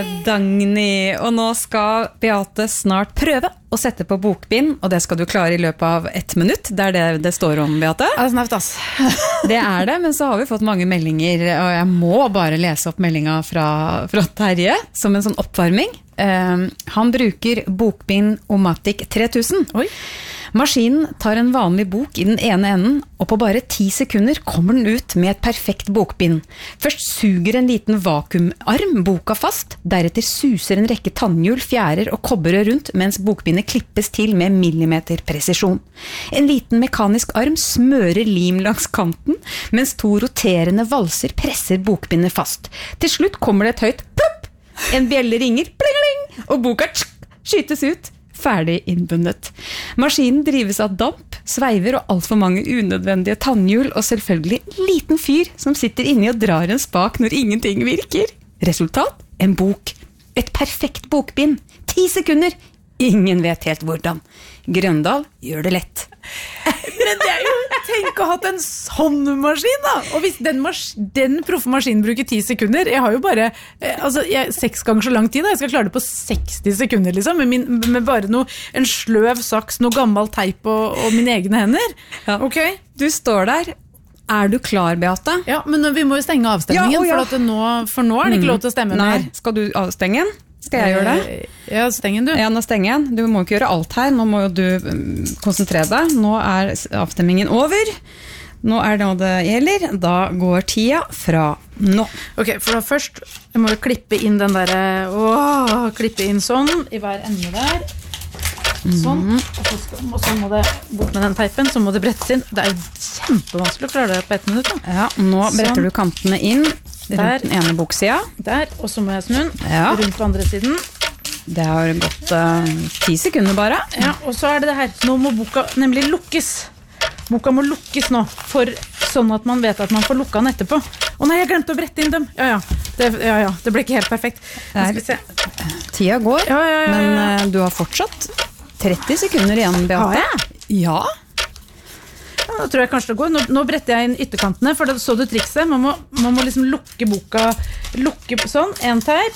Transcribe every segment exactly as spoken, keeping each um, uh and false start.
Dagny, og nå skal Beate snart prøve å sette på bokbind, og det skal du klare i løpet av ett minutt. Det er det det står om, Beate. Ja, snart, ass. Det er det, men så har vi fått mange meldinger, og jeg må bare lese opp meldingen fra, fra Terje, som en sånn oppvarming. Uh, han bruker bokbind Omatic tre tusen. Oi. Maskinen tar en vanlig bok i den ene enden, og på bare ti sekunder kommer den ut med et perfekt bokbind. Først suger en liten vakuumarm boka fast, deretter suser en rekke tannhjul, fjærer og kobber rundt, mens bokbindet klippes til med millimeterpresisjon. En liten mekanisk arm smører lim langs kanten, mens to roterende valser presser bokbindet fast. Til slutt kommer det et høyt plopp, en bjelle ringer, pling, pling, og boka tsk, skytes ut. Ferdig innbundet. Maskinen drives av damp, sveiver og alt for mange unødvendige tannhjul, og selvfølgelig liten fyr som sitter inni og drar en spak når ingenting virker. Resultat? En bok. Et perfekt bokbind. Ti sekunder. Ingen vet helt hvordan. Grøndal gjør det lett. Men det er jo, tenk å ha hatt en sånn maskin da. Og hvis den, mas- den proffe maskinen bruker ti sekunder, jeg har jo bare, eh, altså, jeg, seks ganger så lang tid da. Jeg skal klare det på seksti sekunder liksom, med, min, med bare noe, en sløv saks, noe gammel teip og, og mine egne hender. Ja. Ok? Du står der. Er du klar, Beate? Ja, men vi må jo stenge avstemningen, ja, ja. For, at det nå, for nå er det ikke lov til å stemme Nei, mer. skal du avstenge den? Skal jeg gjøre det? Ja, steng den du. Ja, nå stenger jeg. Du må ikke gjøre alt her. Nå må jo du um, konsentrere deg. Nå er avstemmingen over. Nå er det noe det gjelder. Da går tida fra nå. Ok, for da først, jeg må jo klippe inn den der, åh, klippe inn sånn, i hver ende der. Sånn, mm. og, så skal, og så må det bort med den teipen, så må det brettes inn. Det er jo kjempevanskelig å klare det på ett minutt. Da. Ja, nå bretter sånn. Du kantene inn. Der, den ene boksida. Der, og så må jeg snu den ja. Rundt på andre siden. Det har gått uh, ti sekunder bare. Ja, og så er det det her. Nå må boka nemlig lukkes. Boka må lukkes nå, for sånn at man vet at man får lukka den etterpå. Å nei, jeg glemte å brette inn dem. Ja, ja, det, ja, ja, det ble ikke helt perfekt. Der, tida går, ja, ja, ja, ja. men uh, du har fortsatt tretti sekunder igjen, Beate. Har jeg? Ja. Da tror jeg kanskje det går. Nå, nå bretter jeg inn ytterkantene, for da så du trikset. Man må, man må liksom lukke boka, lukke sånn, en teip,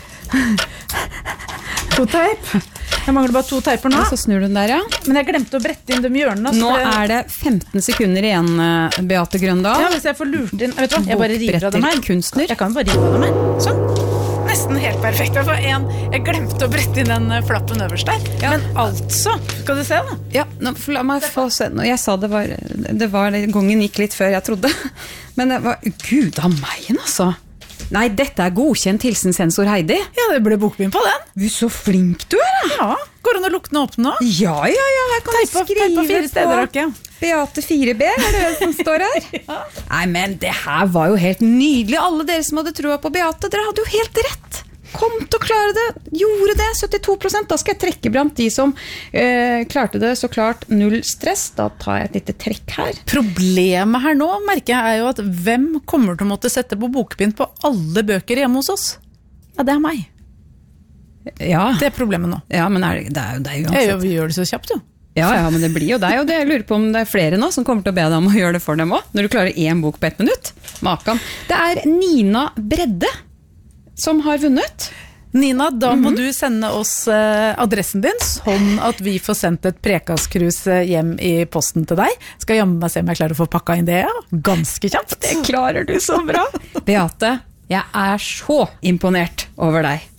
to teip. Jeg mangler bare to teiper nå. Ja, så snur du den der, ja. Men jeg glemte å brette inn dem hjørnene. Nå er det femten sekunder igjen, Beate Grøndal. Ja, hvis jeg får lurt inn, vet du hva, jeg bare river av dem her. Kunstner. Jeg kan bare rive av dem her, sånn. Nesten helt perfekt. Jeg, får en, jeg glemte å brette inn den flappen øverst der. Ja. Men altså, skal du se da? Ja, nå, la meg få se. Jeg sa det var, det var, gangen gikk litt før jeg trodde. Men det var, gud av meg, altså. Nei, dette er godkjent hilsen sensor Heidi. Ja, det ble bokbind på den. Du, så flink du er da. Ja, går det an å lukke den opp nå? Ja, ja, ja, her kan teip du skrive på fire steder, på Beate fire B, er det som står her? Ja. Nei, men det her var jo helt nydelig. Alle dere som hadde troa på Beate, dere hadde jo helt rett. Kom til å klare det, gjorde det, syttito prosent. Da skal jeg trekke blant de som eh, klarte det, så klart null stress. Da tar jeg et lite trekk her. Problemet her nå, merker jeg, er jo at hvem kommer til å måtte sette på bokbind på alle bøker hjemme hos oss? Ja, det er meg. Ja. Det er problemet nå. Ja, men er det, det er jo deg uansett. Ja, vi gjør det så kjapt jo. Ja, ja, men det blir jo deg, og det jeg lurer på om det er flere nå som kommer til å be deg om å gjøre det for dem også, når du klarer én bok på ett minutt. Makan. Det er Nina Bredde som har vunnet. Nina, da må mm-hmm. du sende oss eh, adressen din, sånn at vi får sendt et prekaskrus hjem i posten til deg. Skal jammen meg se om jeg klarer å få pakka inn det, ja. Ganske kjapt. Det klarer du så bra. Beate, jeg er så imponert over deg.